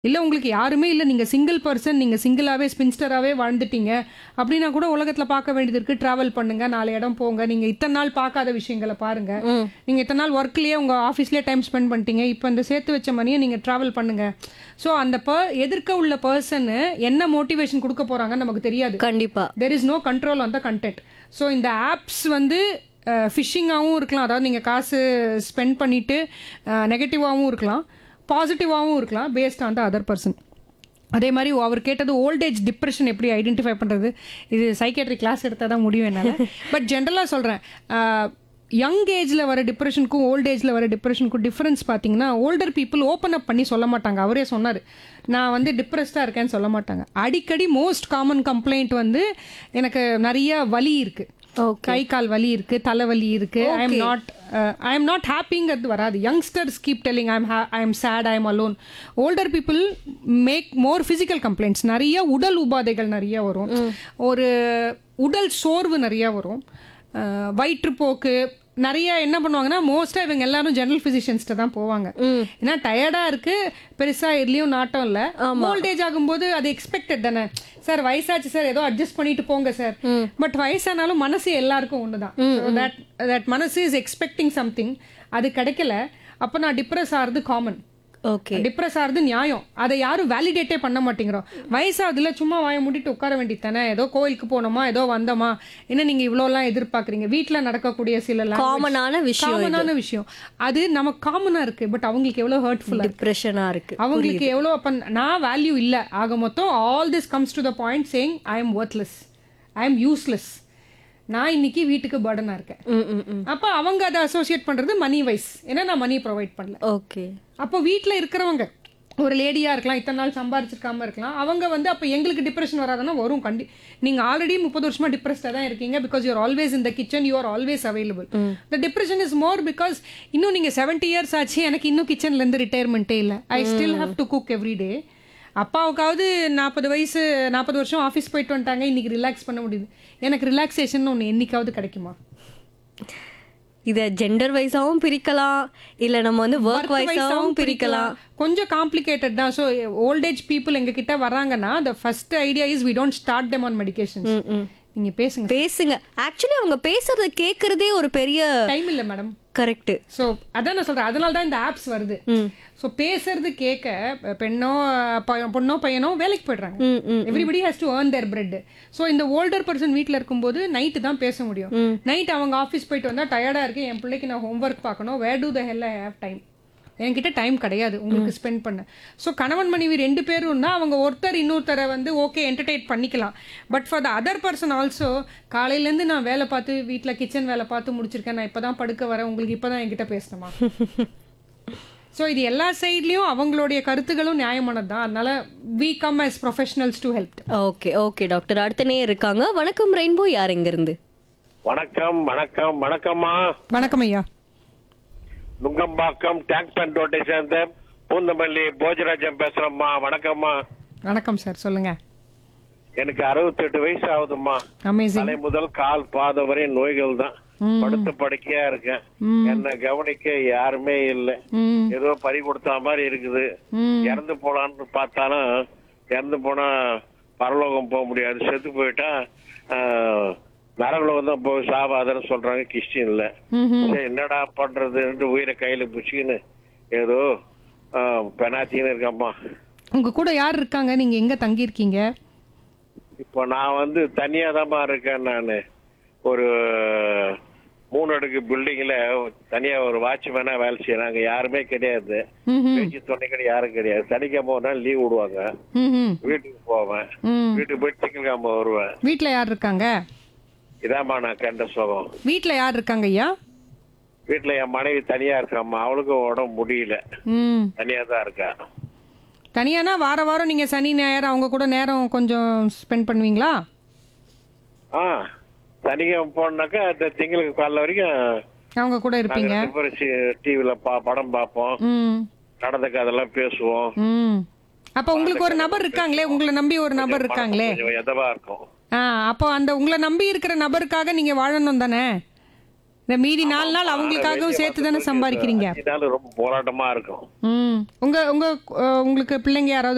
இல்ல உங்களுக்கு யாருமே இல்ல. நீங்க சிங்கிள் பெர்சன். நீங்க சிங்கிளாவே ஸ்பின்ஸ்டராவே வாழ்ந்துட்டீங்க. அப்படின்னா கூட உலகத்துல பார்க்க வேண்டியது இருக்கு. டிராவல் பண்ணுங்க. 4 இடம் போங்க. நீங்க இத்தனை நாள் பார்க்காத விஷயங்கள பாருங்க. ம். நீங்க இத்தனை நாள் ஒர்க்லயே உங்க ஆஃபீஸ்லயே டைம் ஸ்பெண்ட் பண்ணிட்டீங்க. இப்போ இந்த சேர்த்து வச்ச மணியை நீங்க டிராவல் பண்ணுங்க. ஸோ அந்த எதிர்க்க உள்ள பர்சன் என்ன மோட்டிவேஷன் கொடுக்க போறாங்கன்னு நமக்கு தெரியாது. கண்டிப்பா. There is no control on the content. So இந்த ஆப்ஸ் வந்து ஃபிஷிங்காகவும் இருக்கலாம். அதாவது நீங்கள் காசு ஸ்பெண்ட் பண்ணிட்டு நெகட்டிவாகவும் இருக்கலாம், பாசிட்டிவாகவும் இருக்கலாம், based on the other person. அதே மாதிரி அவர் கேட்டது ஓல்டேஜ் டிப்ரெஷன் எப்படி ஐடென்டிஃபை பண்ணுறது, இது சைக்கேட்ரி கிளாஸ் எடுத்தால் தான் முடியும் என்னால். பட் ஜென்ரலாக சொல்கிறேன், யங் ஏஜில் வர டிப்ரெஷனுக்கும் ஓல்ட் ஏஜில் வர டிப்ரெஷனுக்கும் டிஃப்ரென்ஸ் பார்த்தீங்கன்னா, ஓல்டர் பீப்புள் ஓப்பன் அப் பண்ணி சொல்ல மாட்டாங்க. அவரே சொன்னார், நான் வந்து டிப்ரெஸ்டாக இருக்கேன்னு சொல்ல மாட்டாங்க. அடிக்கடி மோஸ்ட் காமன் கம்ப்ளைண்ட் வந்து எனக்கு நிறைய வலி இருக்குது, கை கால் வலி இருக்கு, தலைவலி இருக்கு, ஐ எம் நாட் ஹாப்பிங்கிறது வராது. Youngsters keep telling I am chat, I am alone. Older people make more physical complaints. நிறைய உடல் உபாதைகள் நிறைய வரும், ஒரு உடல் சோர்வு நிறைய வரும், வயிற்றுப்போக்கு நிறைய. என்ன பண்ணுவாங்கன்னா மோஸ்டா இவங்க எல்லாரும் ஜெனரல் பிசிஷியன்ஸ்ட தான் போவாங்க. ஏன்னா டயர்டா இருக்கு, பெருசா எதுலயும் நாட்டம் இல்ல. ஓல்டேஜ் ஆகும்போது அது எக்ஸ்பெக்டட் தானே. சார் வயசாச்சு சார், ஏதோ அட்ஜஸ்ட் பண்ணிட்டு போங்க சார். பட் வயசானாலும் மனசு எல்லாருக்கும் ஒண்ணுதான். தட் மனசு இஸ் எக்ஸ்பெக்டிங் சம்திங். அது கிடைக்கல, அப்ப நான் டிப்ரெஸ் ஆகிறது காமன். ஓகே, டிப்ரெஸ் ஆகிறது நியாயம். அதை யாரும் வேலிடேட்டே பண்ண மாட்டேங்கிறோம். வயசாகுதுல, சும்மா வாய மூடிட்டு உட்கார வேண்டியது தானே. ஏதோ கோயிலுக்கு போனோமா, ஏதோ வந்தோமா, என்ன நீங்க இவ்வளோலாம் எதிர்பார்க்குறீங்க. வீட்டில் நடக்கக்கூடிய சில காமனான விஷயம் அது நமக்கு காமனா இருக்கு. பட் அவங்களுக்கு எவ்வளோ ஹர்ட்ஃபுல்லா, டிப்ரெஷனா இருக்கு, அவங்களுக்கு எவ்வளோ. அப்ப நான் வேல்யூ இல்லை. ஆக மொத்தம் all this comes to the point saying I am worthless, I am useless, நான் இன்னைக்கு வீட்டுக்கு பர்டனா இருக்கேன். அப்ப அவங்க அதை அசோசியேட் பண்றது மணி வைஸ். ஏன்னா நான் மணி ப்ரொவைட் பண்ணல. ஓகே, அப்போ வீட்டில் இருக்கிறவங்க ஒரு லேடியா இருக்கலாம், இத்தனை நாள் சம்பாரிச்சிருக்காம இருக்கலாம், அவங்க வந்து அப்போ எங்களுக்கு டிப்ரெஷன் வராதுன்னா வரும். நீங்க ஆல்ரெடி 30 வருஷமா டிப்ரெஸ்டா தான் இருக்கீங்க. Because you are always in the kitchen, you are always available. The depression is more because இன்னும் நீங்க 70 இயர்ஸ் ஆச்சு, எனக்கு இன்னும் கிச்சன்ல இருந்து ரிட்டையர்மெண்ட்டே இல்லை. I still have to cook every day. அப்பாவுக்காவது 40 வருஷம் ஆஃபீஸ் போயிட்டு வந்துட்டாங்க, இன்னைக்கு ரிலாக்ஸ் பண்ண முடியுது. எனக்கு ரிலாக்ஸேஷன் ஒன்று என்னைக்காவது கிடைக்குமா? இத ஜெண்டர் வைஸாவும் பிரிக்கலாம், இல்ல நம்ம வந்து ஒர்க் வைஸாவும் பிரிக்கலாம். கொஞ்சம் காம்ப்ளிகேட்டட் தான். ஸோ ஓல்டேஜ் பீப்புள் எங்க கிட்ட வராங்கன்னா the first idea is we don't start them on medications. நீங்க பேசுங்க. ஆக்சுவலி அவங்க பேசுறத கேக்குறதே ஒரு பெரிய டைம் இல்ல மேடம். கரெக்ட். ஸோ அதான் நான் சொல்றேன், அதனால தான் இந்த ஆப்ஸ் வருது. ஸோ பேசுறது கேட்க பொண்ணோ பையனோ வேலைக்கு போயிடுறாங்க. Everybody has to earn there bread. So இந்த ஓல்டர் பர்சன் வீட்டில் இருக்கும்போது நைட்டு தான் பேச முடியும். நைட் அவங்க ஆஃபீஸ் போயிட்டு வந்தா டயர்டா இருக்கு, என் பிள்ளைக்கு நான் ஹோம்ஒர்க் பார்க்கணும், வேர் to the Hell I have time. என்கிட்ட டைம் கிடையாது உங்களுக்கு ஸ்பெண்ட் பண்ண. ஸோ கணவன் மனைவி 2 பேரும் தான், அவங்க ஒருத்தர் இன்னொருத்தரை வந்து ஓகே என்டர்டெயின் பண்ணிக்கலாம். But for the other person also, காலையிலேருந்து நான் வேலை பார்த்து வீட்டில் கிச்சன் வேலை பார்த்து முடிச்சிருக்கேன், நான் இப்போ தான் படுக்க வரேன், உங்களுக்கு இப்போ தான் என்கிட்ட பேசணுமா? ஸோ இது எல்லா சைட்லயும் அவங்களுடைய கருத்துகளும் நியாயமானது தான். அதனால we come as professionals to help. Okay okay doctor, அடுத்தனே இருக்காங்க. வணக்கம் ரெயின்போ, யார் எங்க இருந்து? வணக்கம்மா. வணக்கம் ஐயா. நுங்கம்பாக்கம் டேங்க் பண்ட் ரோட்டை சேர்ந்த பூந்தமல்லி போஜராஜன் பேசுறேம்மா. வணக்கம்மா. வணக்கம் சார், சொல்லுங்க. எனக்கு 68 வயசு ஆகுதும்மா. தலை முதல் கால் பாதம் வரை நோய்கள் தான். படுத்து படுக்கையா இருக்கேன். என்ன கவனிக்க யாருமே இல்லை. ஏதோ பறி கொடுத்த மாதிரி இருக்குது. இறந்து போலான்னு பார்த்தாலும் இறந்து போனா பரலோகம் போக முடியாது, செத்து போயிட்டா நரகுலகம் தான் போய் சாவாதன்னு சொல்றாங்க கிறிஸ்டின்ல. என்னடா பண்றதுன்னு உயிரை கையில பிடிச்சின்னு ஏதோ பெனாத்தின்னு இருக்கம்மா. உங்க கூட யார் இருக்காங்க? நீங்க எங்க தங்கி இருக்கீங்க? இப்போ நான் வந்து தனியா தான் இருக்கேன். நான் ஒரு 3 அடுக்கு பில்டிங்ல தனியா ஒரு வாட்ச்மேனா வேலை செய்யறாங்க. யாருமே கிடையாது, பேச்சு துணைக்கடி யாரும் கிடையாது. சனிக்கிழமை ஒரு நாள் லீவ் விடுவாங்க, வீட்டுக்கு போவேன். வீட்டுக்கு போய் திங்கக்கிழமை வருவேன். வீட்டுல யார் இருக்காங்க? இதாம்மா நான் கண்ட சுகம். வீட்டுல யார் இருக்காங்க ஐயா? வீட்டுல என் மனைவி தனியா இருக்காம்மா. அவளுக்கும் உடம்பு முடியல, தனியா தான் இருக்கா. தனியானா வாரம் நீங்க சனி ஞாயிறு அவங்க கூட நேரம் கொஞ்சம் ஸ்பெண்ட் பண்ணுவீங்களா? சனிக்கிழமை போனாக்கா திங்களுக்கு காலைல வரைக்கும் அவங்க கூட இருப்பீங்க. டிவில படம் பார்ப்போம், நடந்த கதெல்லாம் பேசுவோம். அப்ப உங்களுக்கு ஒரு நபர் இருக்காங்களே, உங்களை நம்பி ஒரு நபர் இருக்காங்களே, எதவா இருக்கும். அப்போ அந்த உங்களை நம்பி இருக்கிற நபருக்காக நீங்க வாழணும் தானே. இந்த மீதி 4 நாள் அவங்களுக்காகவும் சேர்த்து தானே சம்பாதிக்கிறீங்க. ரொம்ப போராட்டமா இருக்கும். உங்களுக்கு பிள்ளைங்க யாராவது